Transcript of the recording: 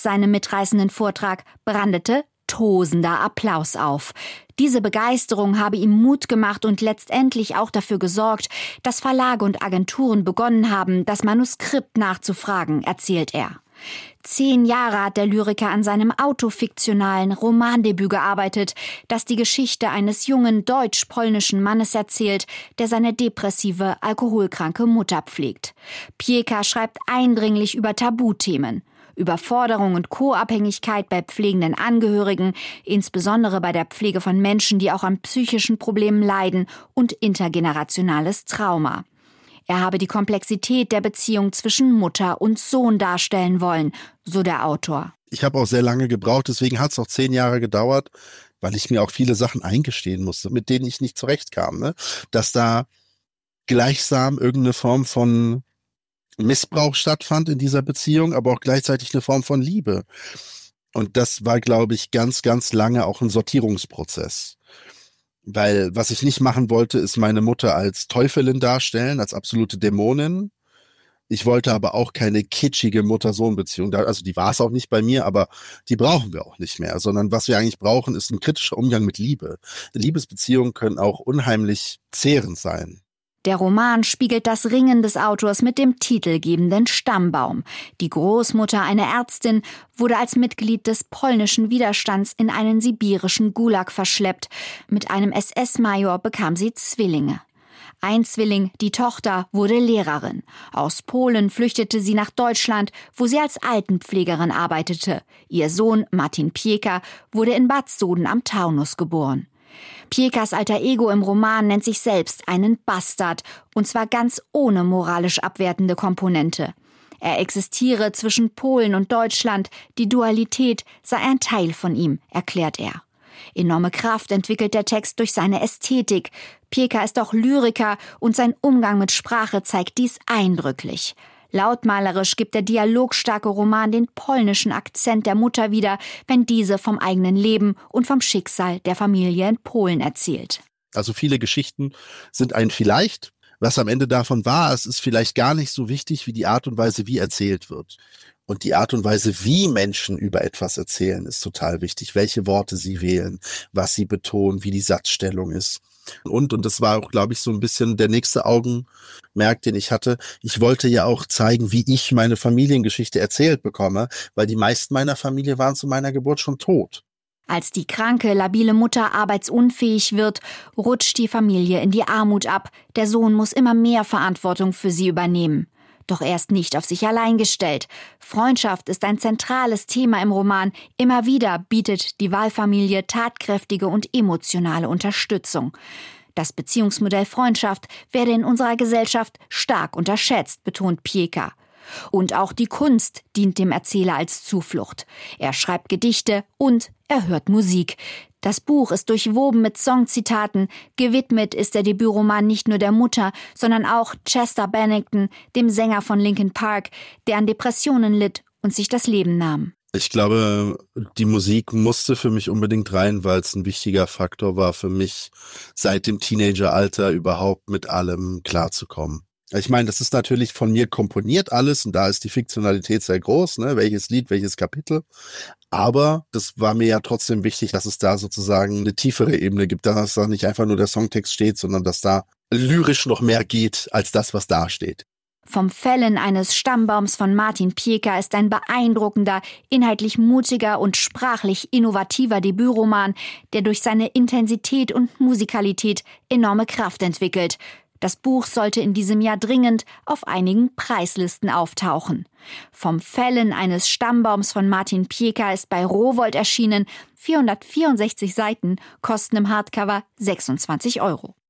seinem mitreißenden Vortrag brandete tosender Applaus auf. Diese Begeisterung habe ihm Mut gemacht und letztendlich auch dafür gesorgt, dass Verlage und Agenturen begonnen haben, das Manuskript nachzufragen, erzählt er. 10 Jahre hat der Lyriker an seinem autofiktionalen Romandebüt gearbeitet, das die Geschichte eines jungen deutsch-polnischen Mannes erzählt, der seine depressive, alkoholkranke Mutter pflegt. Pieca schreibt eindringlich über Tabuthemen. Überforderung und Co-Abhängigkeit bei pflegenden Angehörigen, insbesondere bei der Pflege von Menschen, die auch an psychischen Problemen leiden, und intergenerationales Trauma. Er habe die Komplexität der Beziehung zwischen Mutter und Sohn darstellen wollen, so der Autor. Ich habe auch sehr lange gebraucht, deswegen hat es auch 10 Jahre gedauert, weil ich mir auch viele Sachen eingestehen musste, mit denen ich nicht zurechtkam. Ne? Dass da gleichsam irgendeine Form von Missbrauch stattfand in dieser Beziehung, aber auch gleichzeitig eine Form von Liebe. Und das war, glaube ich, ganz, ganz lange auch ein Sortierungsprozess. Weil was ich nicht machen wollte, ist meine Mutter als Teufelin darstellen, als absolute Dämonin. Ich wollte aber auch keine kitschige Mutter-Sohn-Beziehung. Also die war es auch nicht bei mir, aber die brauchen wir auch nicht mehr. Sondern was wir eigentlich brauchen, ist ein kritischer Umgang mit Liebe. Liebesbeziehungen können auch unheimlich zehrend sein. Der Roman spiegelt das Ringen des Autors mit dem titelgebenden Stammbaum. Die Großmutter, eine Ärztin, wurde als Mitglied des polnischen Widerstands in einen sibirischen Gulag verschleppt. Mit einem SS-Major bekam sie Zwillinge. Ein Zwilling, die Tochter, wurde Lehrerin. Aus Polen flüchtete sie nach Deutschland, wo sie als Altenpflegerin arbeitete. Ihr Sohn, Martin Pieca, wurde in Bad Soden am Taunus geboren. Piecas alter Ego im Roman nennt sich selbst einen Bastard, und zwar ganz ohne moralisch abwertende Komponente. Er existiere zwischen Polen und Deutschland, die Dualität sei ein Teil von ihm, erklärt er. Enorme Kraft entwickelt der Text durch seine Ästhetik. Pieca ist auch Lyriker und sein Umgang mit Sprache zeigt dies eindrücklich. Lautmalerisch gibt der dialogstarke Roman den polnischen Akzent der Mutter wieder, wenn diese vom eigenen Leben und vom Schicksal der Familie in Polen erzählt. Also viele Geschichten sind ein Vielleicht. Was am Ende davon war, es ist vielleicht gar nicht so wichtig wie die Art und Weise, wie erzählt wird. Und die Art und Weise, wie Menschen über etwas erzählen, ist total wichtig. Welche Worte sie wählen, was sie betonen, wie die Satzstellung ist. Und das war auch, glaube ich, so ein bisschen der nächste Augenmerk, den ich hatte. Ich wollte ja auch zeigen, wie ich meine Familiengeschichte erzählt bekomme, weil die meisten meiner Familie waren zu meiner Geburt schon tot. Als die kranke, labile Mutter arbeitsunfähig wird, rutscht die Familie in die Armut ab. Der Sohn muss immer mehr Verantwortung für sie übernehmen. Doch er ist nicht auf sich allein gestellt. Freundschaft ist ein zentrales Thema im Roman. Immer wieder bietet die Wahlfamilie tatkräftige und emotionale Unterstützung. Das Beziehungsmodell Freundschaft werde in unserer Gesellschaft stark unterschätzt, betont Pieca. Und auch die Kunst dient dem Erzähler als Zuflucht. Er schreibt Gedichte und er hört Musik. Das Buch ist durchwoben mit Songzitaten. Gewidmet ist der Debütroman nicht nur der Mutter, sondern auch Chester Bennington, dem Sänger von Linkin Park, der an Depressionen litt und sich das Leben nahm. Ich glaube, die Musik musste für mich unbedingt rein, weil es ein wichtiger Faktor war für mich, seit dem Teenageralter überhaupt mit allem klarzukommen. Ich meine, das ist natürlich von mir komponiert alles und da ist die Fiktionalität sehr groß, ne? Welches Lied, welches Kapitel. Aber das war mir ja trotzdem wichtig, dass es da sozusagen eine tiefere Ebene gibt, dass da nicht einfach nur der Songtext steht, sondern dass da lyrisch noch mehr geht als das, was da steht. Vom Fällen eines Stammbaums von Martin Pieca ist ein beeindruckender, inhaltlich mutiger und sprachlich innovativer Debütroman, der durch seine Intensität und Musikalität enorme Kraft entwickelt. Das Buch sollte in diesem Jahr dringend auf einigen Preislisten auftauchen. Vom Fällen eines Stammbaums von Martin Pieca ist bei Rowohlt erschienen. 464 Seiten kosten im Hardcover 26 €.